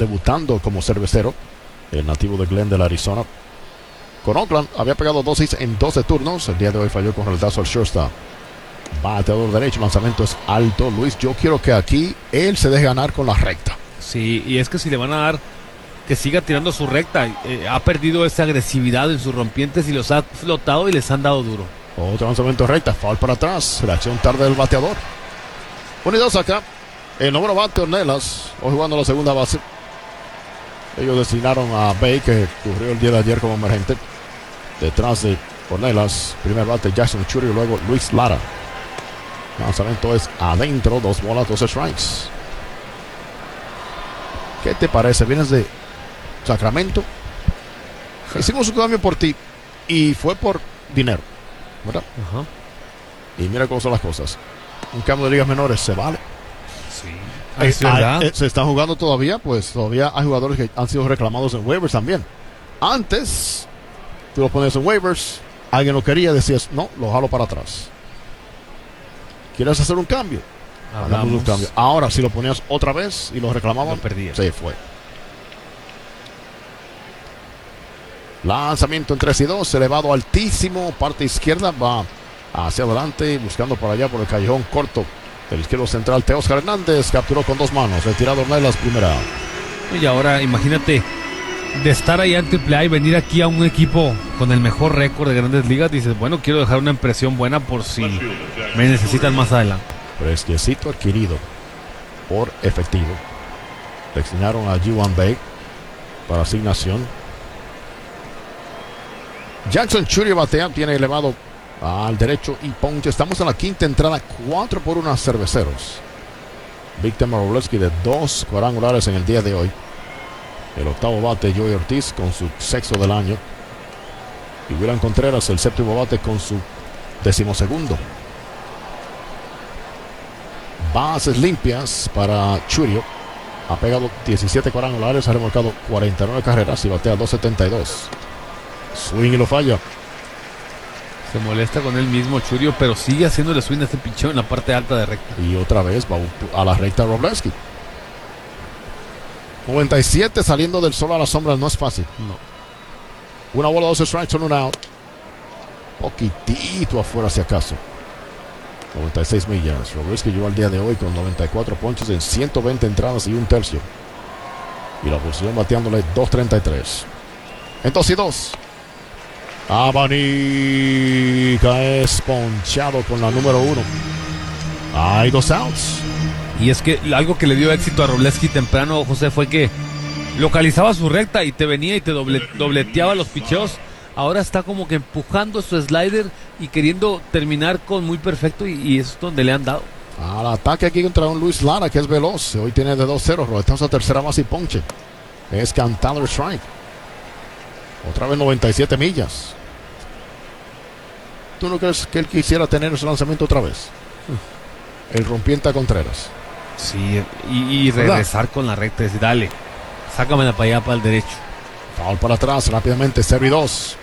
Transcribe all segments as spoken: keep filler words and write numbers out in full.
debutando como cervecero, el nativo de Glendale, Arizona. Con Oakland había pegado dos hits en doce turnos. El día de hoy falló con relatazo al shortstop. Bateador derecho, lanzamiento es alto. Luis, yo quiero que aquí él se deje ganar con la recta. Sí, y es que si le van a dar que siga tirando su recta, eh, ha perdido esa agresividad en sus rompientes y los ha flotado y les han dado duro. Otro lanzamiento recta, foul para atrás. Reacción tarde del bateador. uno y dos acá. El número bate Ornelas, hoy jugando la segunda base. Ellos designaron a Bay, que ocurrió el día de ayer como emergente. Detrás de Ornelas, primer bate Jackson Churi y luego Luis Lara. El lanzamiento es adentro, dos bolas, dos strikes. ¿Qué te parece? Vienes de Sacramento. Hicimos un cambio por ti y fue por dinero, ¿verdad? Ajá. Y mira cómo son las cosas. Un cambio de ligas menores se vale. Sí. Eh, Es verdad. eh, se está jugando todavía, pues todavía hay jugadores que han sido reclamados en waivers también. Antes, tú lo ponías en waivers, alguien lo quería, decías, no, lo jalo para atrás. ¿Quieres hacer un cambio? Hagamos un cambio. Ahora, si lo ponías otra vez y lo reclamaban, Lo perdías. se fue. Lanzamiento en tres y dos, elevado altísimo, parte izquierda, va hacia adelante, buscando por allá por el callejón corto. El izquierdo central, Teóscar Hernández, capturó con dos manos, retirado Ornelas, primera. Y ahora imagínate, de estar allá en triple A y venir aquí a un equipo con el mejor récord de Grandes Ligas, dices, bueno, quiero dejar una impresión buena por si me necesitan más adelante. Fresquecito adquirido por efectivo. Designaron a G uno Bay para asignación. Jackson Churi batea, tiene elevado al derecho y ponche. Estamos en la quinta entrada, cuatro por uno a Cerveceros. Víctor Maroleski de dos cuadrangulares en el día de hoy. El octavo bate Joey Ortiz con su sexto del año. Y William Contreras el séptimo bate con su decimosegundo. Bases limpias para Churio. Ha pegado diecisiete cuadrangulares, ha remolcado cuarenta y nueve carreras y batea dos setenta y dos. Swing y lo falla. Se molesta con él mismo Churio, pero sigue haciéndole swing a este pichón en la parte alta de recta. Y otra vez va a la recta Robleski. noventa y siete saliendo del sol a la sombra no es fácil. No. Una bola, dos strikes, son un out. Poquitito afuera si acaso. noventa y seis millas. Robleski llegó al día de hoy con noventa y cuatro ponches en ciento veinte entradas y un tercio. Y la posición bateándole dos treinta y tres. Entonces y dos. Abanica es ponchado con la número uno. Hay dos outs. Y es que algo que le dio éxito a Robleski temprano, José, fue que localizaba su recta y te venía y te doble, dobleteaba los picheos. Ahora está como que empujando su slider y queriendo terminar con muy perfecto, y, y es donde le han dado. Al ataque aquí contra un Luis Lara que es veloz. Hoy tiene de dos cero. Estamos a tercera base y ponche. Es cantado strike. Otra vez noventa y siete millas. ¿Tú no crees que él quisiera tener ese lanzamiento otra vez? El rompiente a Contreras. Sí, y, y regresar con la recta y decir, dale, sácamela para allá, para el derecho. Foul para atrás, rápidamente, cero y dos.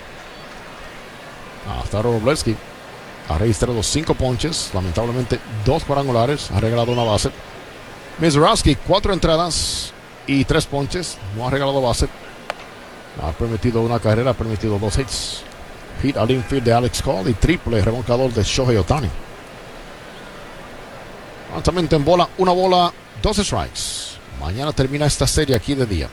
Hasta Robleski ha registrado cinco ponches, lamentablemente dos cuadrangulares, ha regalado una base. Mizorowski, cuatro entradas y tres ponches, no ha regalado base. Ha permitido una carrera, ha permitido dos hits. Hit al infield de Alex Cole y triple remolcador de Shohei Ohtani. Lanzamiento en bola, una bola, dos strikes. Mañana termina esta serie aquí de día.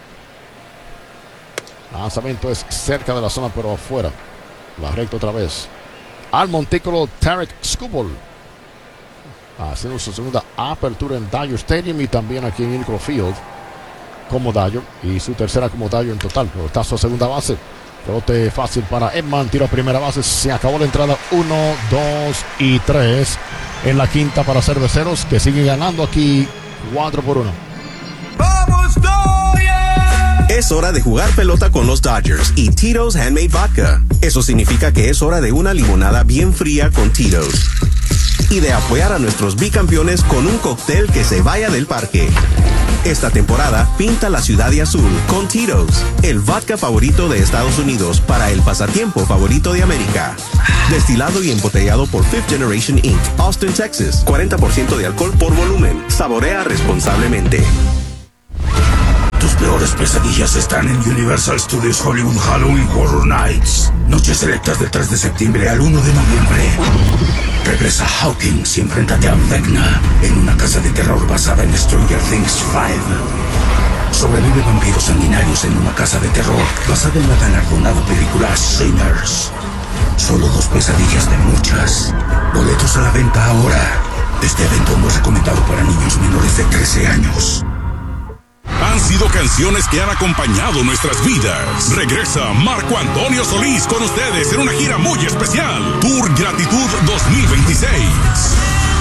Lanzamiento es cerca de la zona, pero afuera. La recta otra vez. Al montículo Tarek Skubal, haciendo su segunda apertura en Dodger Stadium y también aquí en Ilco Field como Dodger, y su tercera como Dodger en total. Pero está su segunda base. Rebote fácil para Edman, tiro a primera base. Se acabó la entrada. Uno, dos y tres. En la quinta para Cerveceros, que sigue ganando aquí cuatro por uno. ¡Vamos, Dodgers! Es hora de jugar pelota con los Dodgers y Tito's Handmade Vodka. Eso significa que es hora de una limonada bien fría con Tito's. Y de apoyar a nuestros bicampeones con un cóctel que se vaya del parque. Esta temporada, pinta la ciudad de azul con Tito's, el vodka favorito de Estados Unidos para el pasatiempo favorito de América. Destilado y embotellado por Fifth Generation incorporated, Austin, Texas. cuarenta por ciento de alcohol por volumen. Saborea responsablemente. peores pesadillas están en Universal Studios Hollywood Halloween Horror Nights. Noches selectas del tres de septiembre al uno de noviembre. Regresa Hawkins y enfréntate a Vecna en una casa de terror basada en Stranger Things cinco. Sobrevive vampiros sanguinarios en una casa de terror basada en la galardonada película Sinners. Solo dos pesadillas de muchas. Boletos a la venta ahora. Este evento no es recomendado para niños menores de trece años. Han sido canciones que han acompañado nuestras vidas. Regresa Marco Antonio Solís con ustedes en una gira muy especial. Tour Gratitud dos mil veintiséis.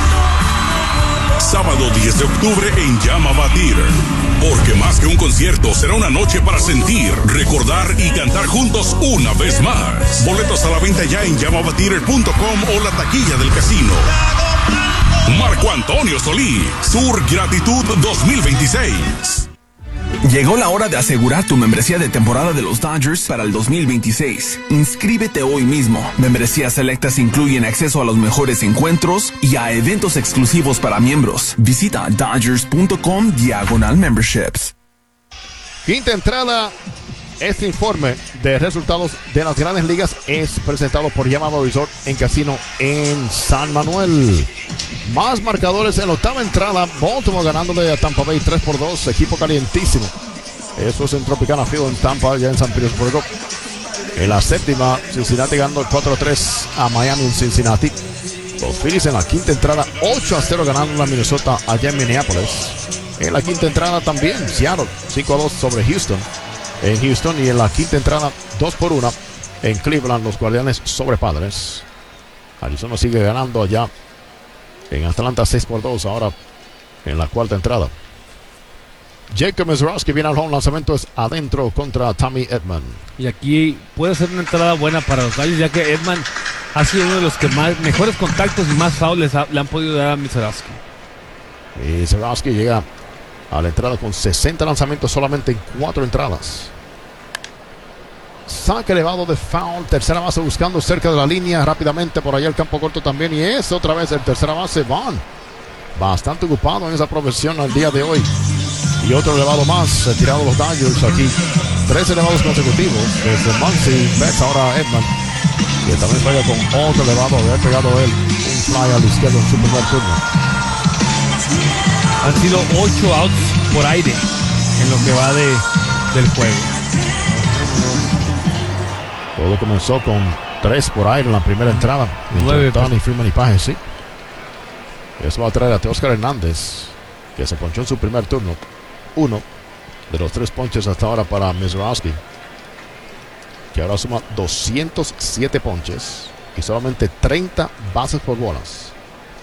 Sábado diez de octubre en Llama Theater. Porque más que un concierto, será una noche para sentir, recordar y cantar juntos una vez más. Boletos a la venta ya en llamava theater punto com o la taquilla del casino. Marco Antonio Solís, Tour Gratitud dos mil veintiséis. Llegó la hora de asegurar tu membresía de temporada de los Dodgers para el dos mil veintiséis. Inscríbete hoy mismo. Membresías selectas incluyen acceso a los mejores encuentros y a eventos exclusivos para miembros. Visita dodgers punto com diagonal memberships. Quinta entrada. Este informe de resultados de las grandes ligas es presentado por Llamado Resort en Casino en San Manuel. Más marcadores en la octava entrada. Baltimore ganándole a Tampa Bay tres por dos. Equipo calientísimo. Eso es en Tropicana Field en Tampa, ya en San Petersburgo. En la séptima, Cincinnati ganando cuatro a tres a Miami en Cincinnati. Los Phillies en la quinta entrada, ocho a cero ganando a Minnesota allá en Minneapolis. En la quinta entrada también, Seattle cinco a dos sobre Houston. En Houston, y en la quinta entrada, dos por uno en Cleveland, los Guardianes sobre Padres. Arizona sigue ganando allá en Atlanta seis por dos, ahora en la cuarta entrada. Jacob Mezrowski viene al home, lanzamiento es adentro contra Tommy Edman. Y aquí puede ser una entrada buena para los Dodgers, ya que Edman ha sido uno de los que más mejores contactos y más fouls le han podido dar a Mezrowski. Y Mezrowski llega a la entrada con sesenta lanzamientos solamente en cuatro entradas. Saque elevado de foul. Tercera base buscando cerca de la línea. Rápidamente por allá el campo corto también. Y es otra vez el tercera base, Vaughn. Bastante ocupado en esa profesión al día de hoy. Y otro elevado más. Retirado los Dodgers aquí. Tres elevados consecutivos. Desde Muncy, Betts, ahora Edman. Que también juega con otro elevado. Haber pegado él un fly a la izquierda en su primer turno. Han sido ocho outs por aire en lo que va de, del juego. Todo comenzó con tres por aire en la primera entrada. Nueve. Tony Freeman y Paje, sí. Eso va a traer a Teóscar Hernández, que se ponchó en su primer turno. Uno de los tres ponches hasta ahora para Mezrowski, que ahora suma doscientos siete ponches y solamente treinta bases por bolas.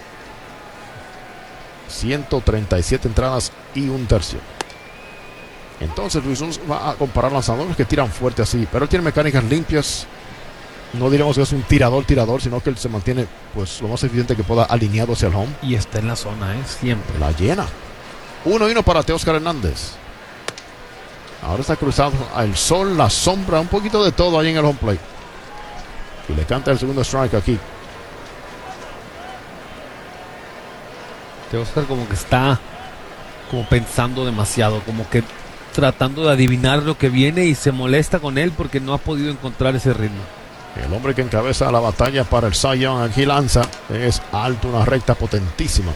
ciento treinta y siete entradas y un tercio. Entonces Luis va a comparar lanzadores que tiran fuerte así, pero él tiene mecánicas limpias. No diremos que es un tirador tirador, sino que él se mantiene pues lo más eficiente que pueda alineado hacia el home. Y está en la zona, ¿eh? Siempre. La llena. Uno y uno para Teóscar Hernández. Ahora está cruzado al sol, la sombra, un poquito de todo ahí en el home plate. Y le canta el segundo strike aquí. Teóscar como que está como pensando demasiado, como que tratando de adivinar lo que viene y se molesta con él porque no ha podido encontrar ese ritmo. El hombre que encabeza la batalla para el Cy Young aquí lanza. Es alto, una recta potentísima.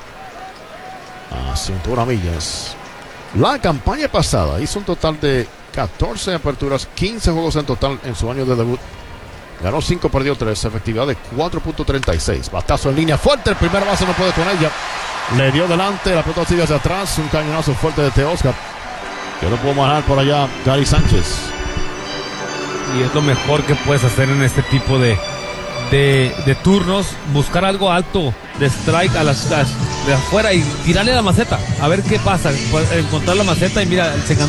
A ciento una millas. La campaña pasada hizo un total de catorce aperturas, quince juegos en total en su año de debut. Ganó cinco, perdió tres, efectividad de cuatro punto treinta y seis. Batazo en línea fuerte, el primer base no puede con ella. Le dio delante, la pelota sigue hacia atrás. Un cañonazo fuerte de Teóscar, que no pudo manejar por allá Gary Sánchez. Y es lo mejor que puedes hacer en este tipo de, de, de turnos. Buscar algo alto de strike a las, las de afuera y tirarle la maceta. A ver qué pasa. Encontrar la maceta y mira, se ganó.